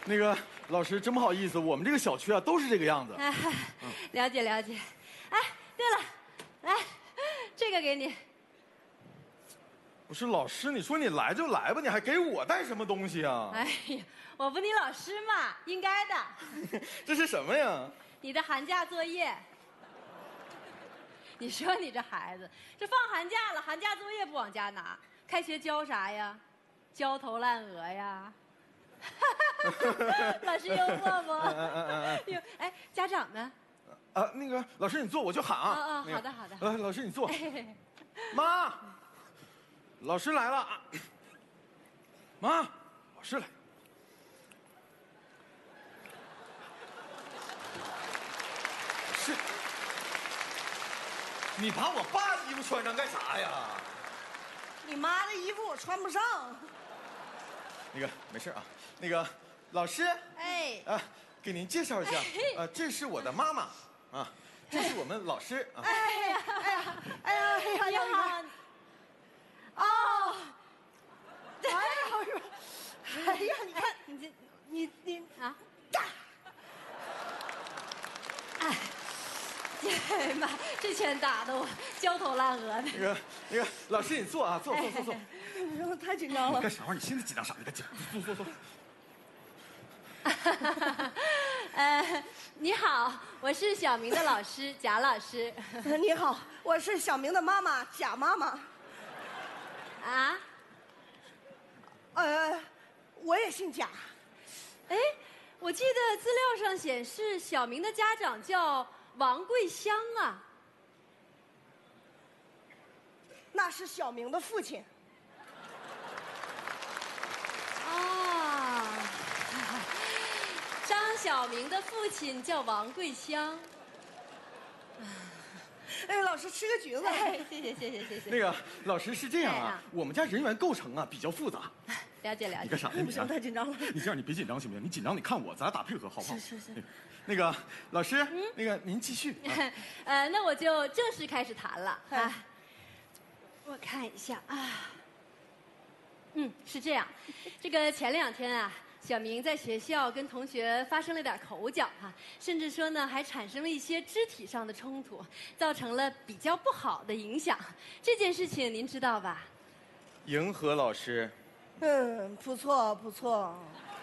那个老师，真不好意思，我们这个小区啊都是这个样子。 哎，了解了解。哎，对了，来，这个给你。 不是老师，你说你来就来吧，你还给我带什么东西啊？ 哎呀，我不你老师嘛，应该的。 这是什么呀？ 你的寒假作业。你说你这孩子，这放寒假了，寒假作业不往家拿，开学交啥呀？焦头烂额呀。老师幽默不？哟，哎，家长呢？ 啊，那个老师你坐，我去喊啊。 好的好的。 老师你坐。妈，老师来了啊！妈，老师来。是，你把我爸的衣服穿上干啥呀？ 你妈的衣服我穿不上。 那个没事啊，那个老师， 哎， 给您介绍一下，这是我的妈妈，啊，这是我们老师啊。 哎呀，你好。哦， 哎呀，你看你啊，哎，哎妈，这拳打得我焦头烂额的。 那个老师你坐啊，坐。 我太紧张了。 干啥玩意儿？你现在紧张啥？你赶紧坐。 你好，我是小明的老师贾老师。 你好，我是小明的妈妈贾妈妈。 啊？ 我也姓贾。 哎，我记得资料上显示小明的家长叫王桂香啊。 那是小明的父亲。 啊，张小明的父亲叫王桂香。 哎，老师吃个橘子。 哎，谢谢。 那个老师是这样啊，我们家人员构成啊比较复杂。 了解。 你干啥呢？ 不行，太紧张了。 你这样，你别紧张行不行？你紧张你看我，咱俩打配合好不好？ 是。 那个老师，那个您继续。 那我就正式开始谈了啊。我看一下啊。是这样，这个前2天啊，小明在学校跟同学发生了点口角哈，甚至说呢还产生了一些肢体上的冲突，造成了比较不好的影响。这件事情您知道吧？ 迎合老师。 不错。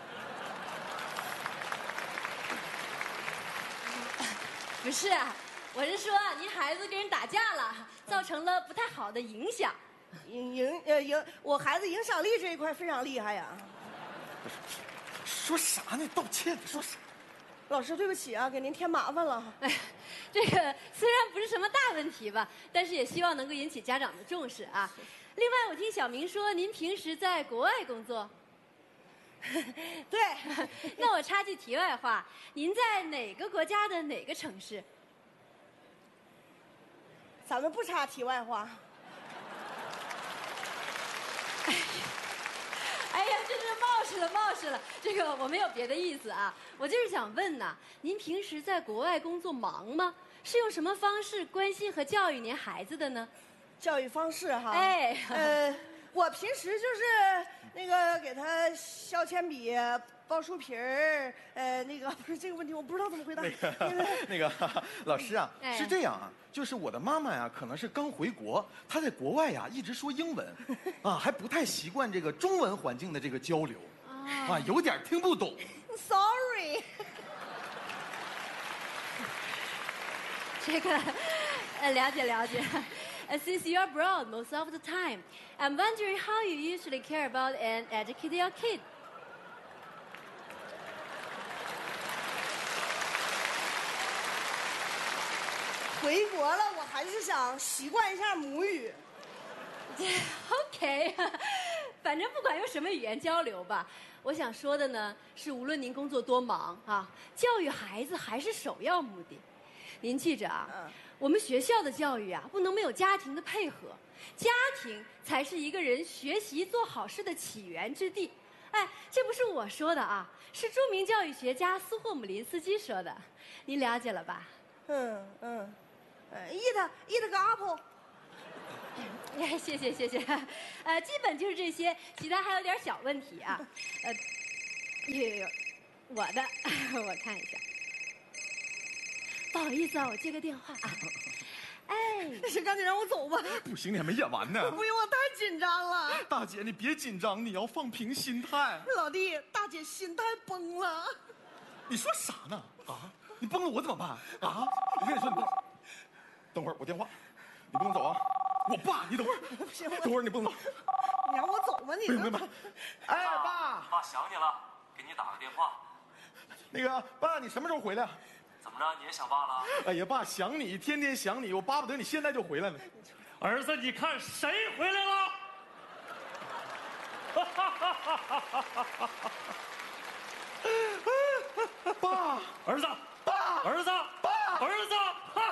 不是啊，我是说您孩子跟人打架了，造成了不太好的影响。 我孩子影响力这一块非常厉害呀。 说啥呢？道歉，说啥？ 老师，对不起啊，给您添麻烦了。 哎，这个虽然不是什么大问题吧，但是也希望能够引起家长的重视啊。另外，我听小明说您平时在国外工作。 对。 那我插句题外话，您在哪个国家的哪个城市？ 咱们不插题外话。 哎呀，真是冒失了。这个我没有别的意思啊，我就是想问呐，您平时在国外工作忙吗？是用什么方式关心和教育您孩子的呢？ 教育方式哈。 哎， 我平时就是那个给他削铅笔、包书皮儿。那个不是这个问题，我不知道怎么回答。 那个老师啊，是这样啊，就是我的妈妈呀，可能是刚回国，她在国外呀一直说英文，啊，还不太习惯这个中文环境的这个交流，啊，有点听不懂。 Sorry。 这个，了解。Since you're abroad most of the time, I'm wondering how you usually care about and educate your kid. 回国了，我还是想习惯一下母语。 OK， 反正不管用什么语言交流吧，我想说的呢是，无论您工作多忙啊，教育孩子还是首要目的。您记着啊，我们学校的教育啊，不能没有家庭的配合，家庭才是一个人学习做好事的起源之地。哎，这不是我说的啊，是著名教育学家斯霍姆林斯基说的，您了解了吧 ？eat 个 apple。 谢谢，基本就是这些，其他还有点小问题啊。 我的，我看一下。不好意思啊，我接个电话啊。哎， 先赶紧让我走吧。 不行，你还没演完呢。 不用，我太紧张了。 大姐，你别紧张，你要放平心态。 老弟，大姐心态崩了。 你说啥呢？啊，你崩了我怎么办？啊，我跟你说，你等会儿我电话，你不能走啊。我爸，你等会儿， 不行， 等会儿你不能走。 你让我走吧，你。 不行，哎，爸， 爸想你了，给你打个电话。 那个爸，你什么时候回来？ 怎么着，你也想爸了？ 哎呀，爸，想你，天天想你，我巴不得你现在就回来呢。 儿子，你看谁回来了？ 爸， 儿子， 爸， 儿子， 爸， 儿子！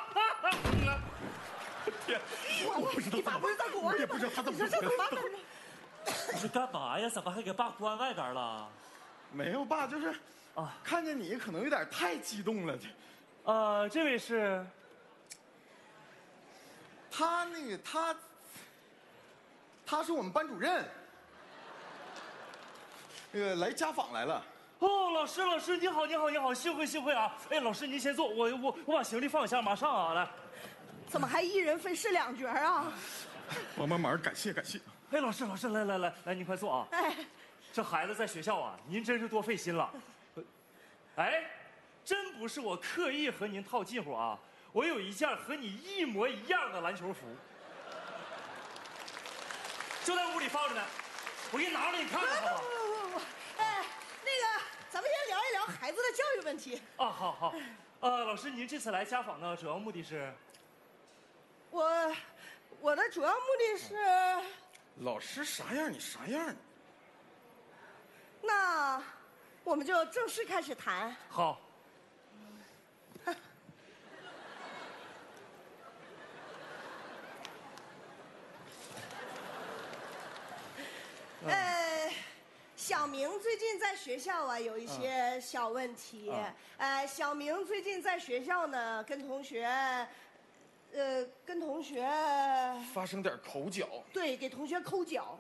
天，我不知道， 你爸不是在国外吗？ 我也不知道他怎么回来的。 你干嘛呀？怎么还给爸关外边了？ 没有，爸，就是啊， 看见你可能有点太激动了。 这位是， 他是我们班主任，来家访来了。 哦，老师，你好，幸会啊！哎，老师您先坐，我把行李放下，马上啊，来。 怎么还一人分饰两角啊？ 帮忙，感谢。 哎，老师，来，您快坐啊！ 哎， 这孩子在学校啊，您真是多费心了。哎，真不是我刻意和您套近乎啊，我有一件和你一模一样的篮球服，就在屋里放着呢，我给你拿出来你看看好不好？ 不，哎，那个，咱们先聊一聊孩子的教育问题。 啊，好，老师，您这次来家访呢，主要目的是？ 我的主要目的是， 老师啥样你啥样。 那我们就正式开始谈。 好。 小明最近在学校啊有一些小问题。小明最近在学校呢跟同学发生点口角。 对，给同学抠脚。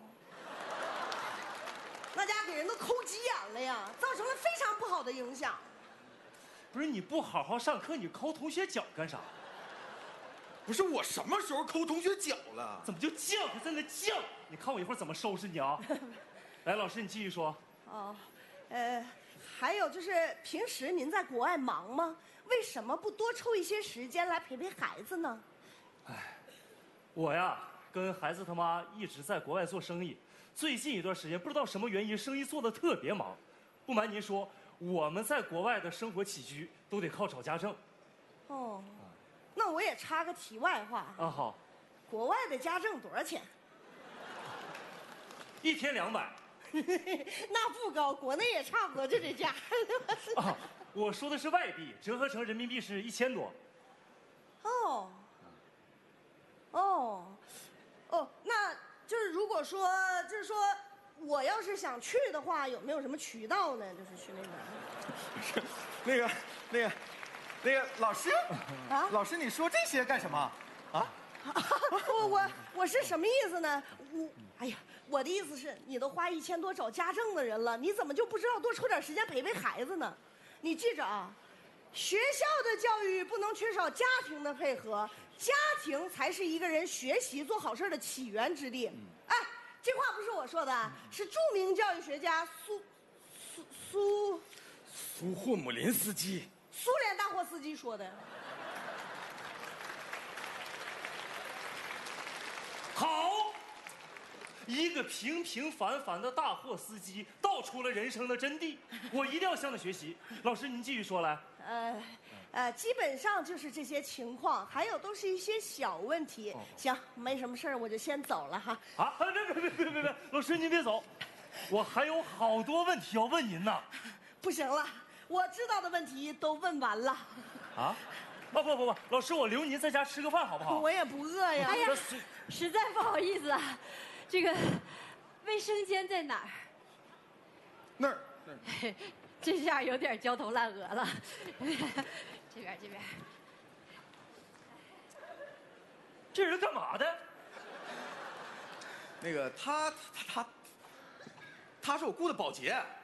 那家给人都抠急眼了呀，造成了非常不好的影响。 不是你不好好上课，你抠同学脚干啥？ 不是我什么时候抠同学脚了？ 怎么就犟？还在那犟？你看我一会儿怎么收拾你啊！来，老师你继续说。 哦，还有就是平时您在国外忙吗？为什么不多抽一些时间来陪陪孩子呢？ 哎，我呀跟孩子他妈一直在国外做生意，最近一段时间不知道什么原因，生意做得特别忙。不瞒您说，我们在国外的生活起居都得靠找家政。 哦，那我也插个题外话啊，好。 国外的家政多少钱 ？1天200。 那不高，国内也差不多就这价。 啊，我说的是外币，折合成人民币是1000多。 那就是如果说，我要是想去的话，有没有什么渠道呢？就是去那边。 那个老师啊， 老师，你说这些干什么？啊？ 我是什么意思呢？我的意思是，你都花1000多找家政的人了，你怎么就不知道多抽点时间陪陪孩子呢？你记着啊，学校的教育不能缺少家庭的配合，家庭才是一个人学习做好事的起源之地。哎，这话不是我说的，是著名教育学家苏霍姆林斯基， 苏联大货司机说的。 好，一个平平凡凡的大货司机道出了人生的真谛，我一定要向他学习。老师，您继续说来。 基本上就是这些情况，还有都是一些小问题。行，没什么事儿，我就先走了哈。 啊，别，老师您别走，我还有好多问题要问您呢。 不行了，我知道的问题都问完了。 啊？不，老师，我留您在家吃个饭好不好？ 我也不饿呀。 哎呀，实在不好意思啊，这个卫生间在哪儿？ 那儿。 这下有点焦头烂额了。这边。 这人干嘛的？ 那个他是我雇的保洁。